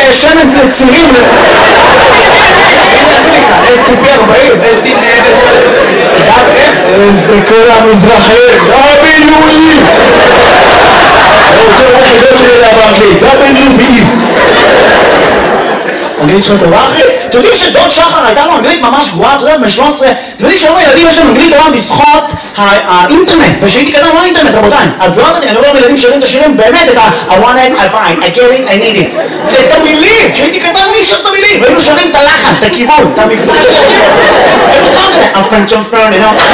שמן לצירים. STP-40, איך? זה כל המזרחים, WE! יותר היחידות שלי זה באנגלית, WE! אנגלית שלך טובה אחי? אתם יודעים שדוד שחר הייתה לו אנגלית ממש גרועה, אתה יודע, בן 13? אתם יודעים שהיום הילדים יש להם אנגלית טובה בזכות האינטרנט, ושהייתי קטן לא האינטרנט רבותיי, אז לא ידעתי, אני רואה ילדים שרים את השירים באמת את I want it, I find, I get it, I need it, את המילים, שהייתי קטן מי שר את המילים, והיינו שרים את הלחן, את הכיוון, את המבטא של השיר, היינו סתם כזה, a French on front, you know,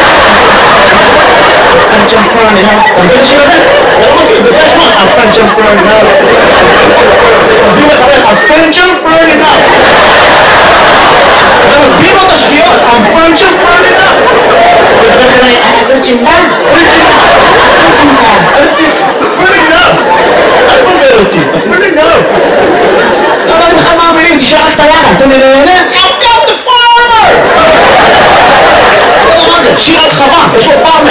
a French on front, you know, אתה מכיר את השיר הזה? זה לא מכיר, בגלל שמות, a French on front, you know, מסביר לחבר, a French on front, you know, אתה מסביר לו את השגיאות, a French on front, you know, וחבר כזה, French on front, French on front, אל תבלבל אותי, אפילו לא. לא יודעת לך מה המילים, תשאר רק את הלחן, אתה נהנה? I've got the farmer! לא יודע מה זה, שיר על חווה, יש לו פארמר.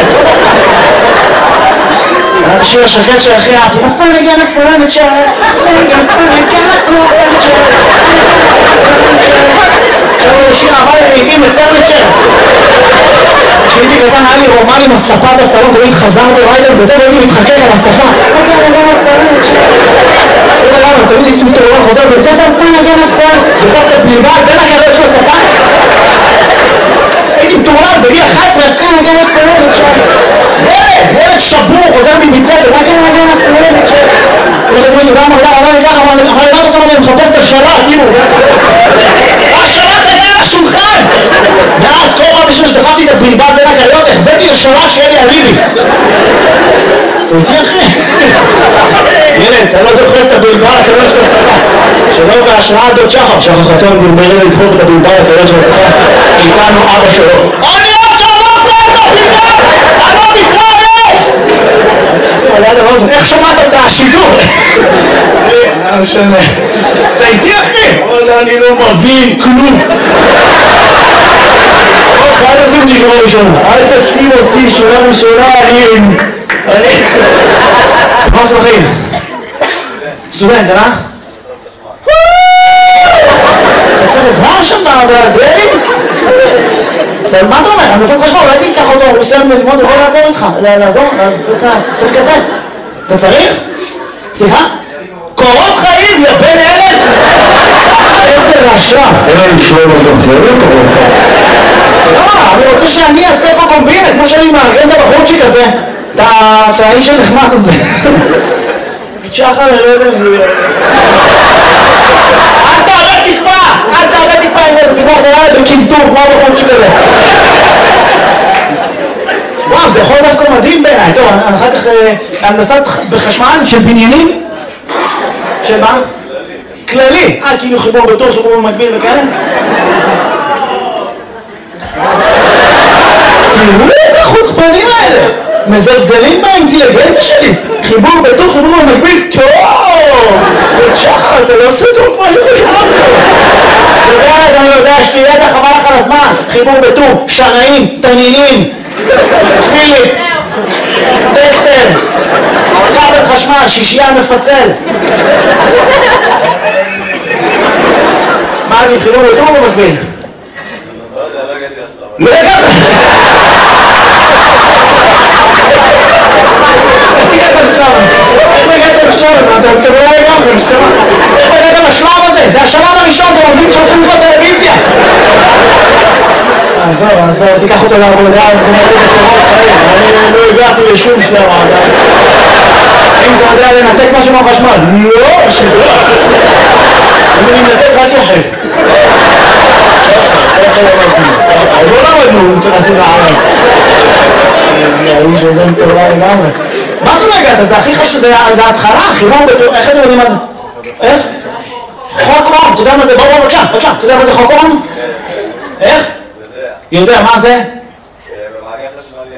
היה את השיר השקט שהכי אהבתי, נפל again a furniture, staying in front of got no furniture. עכשיו הוא שיר אהבה לעיתים לפרניצ'ר. כשהייתי קטן היה לי רומן עם הספה בסלון, תמיד חזרתי ריידר בזה והייתי מתחכך על הספה. תמיד הייתי מתעורר חוזר בצאת אלפן הגן אלפן בסוף את הבליבה בין הקריות של הספה הייתי מתעורר בגיל 11 אלפן הגן אלפן ילד שבור חוזר מביצת אלפן הגן אלפן אמר לי מה אתה שם אני מחפש את השלט השלט היה על השולחן ואז כל פעם בשביל שדחפתי את הבליבה בין הקריות החבאתי לשלט שיהיה לי אליבי אתה איתי אחי ילד, אתה לא דוחף את הבלבל לקריות של הספה שלא בהשראה דוד שחר שחר חסון דרמרים לדחוף את הבלבל לקריות של הספה איתנו אבא שלו אני עוד שעבור פה את הבלבל! אני לא מתראה! אני צריך לשים עליה דבר הזה איך שמעת את השידור? לא משנה אתה איתי אחי? אני לא מבין כלום אל תשים אותי שורה ראשונה אל תשים אותי שורה ראשונה מה עושה בחיים? סטודנט, אה? אתה צריך עזרה שם בעזריאלים? מה אתה אומר? אני עושה חשמל, אולי תיקח אותו, הוא עושה ללמוד, הוא יכול לעזור איתך לעזור? צריך כתב אתה צריך? סליחה? קורות חיים, יא בן אלף? איזה רעשה אין לי שלום אותו, לא קורות חיים לא, אני רוצה שאני אעשה פה קומבינה כמו שאני מארגן את הבחורצ'יק הזה אתה האיש הנחמד הזה שחר, אני לא יודע אם זה יהיה אל תעלה תקווה! אל תעלה תקווה עם איזה תקווה, אתה יאללה בקלטור כמו הבחורצ'יק הזה וואו, זה יכול דווקא מדהים בעיניי טוב, אחר כך הנדסת בחשמל של בניינים של מה? כללי כאילו חיבור בטור, חיבור במקביל וכאלה תראו את החוצפנים האלה מזלזלים באינטליגנציה שלי חיבור בטור, חיבור במקביל טוב! תודה שחר, אתה לא עושה טוב כמו שחשבנו אני יודע, יש לי ידע חבל לך על הזמן חיבור בטור, שנאים, תנינים פיליפס טסטר כבל חשמל, שישייה מפצל מה אני חיבור בטור במקביל? לא הגעת! אתם לא לגמרי, נשמע. איך הגעת לשלב הזה? זה השלב הראשון, זה עובדים שהולכים לקרוא טלוויזיה. עזוב, תיקח אותו לעבודה, זה מרגיש לקורות חיים. אני לא הגעתי לשום שלב עדיין. אם אתה יודע לנתק משהו מהחשמל, לא, שלא. אני מנתק רק יחף. לא למדנו, צריך להציב לערב. האיש הזה מטורלה לגמרי. מה זה לא הגעת? זה הכי חשוב, זה ההתחלה, חיבור בטור, איך אתם יודעים מה זה? איך? חוק אום, אתה יודע מה זה? בוא, בבקשה, אתה יודע מה זה חוק אום? איך? יודע, מה זה? במעגל חשמלי,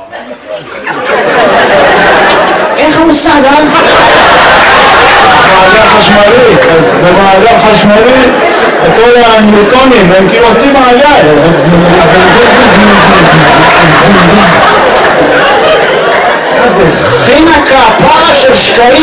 אין לך מושג, אה? מעגל חשמלי, אז במעגל חשמלי כל הניוטונים הם כאילו עושים מעגל זה חינקה, פרה של שקעים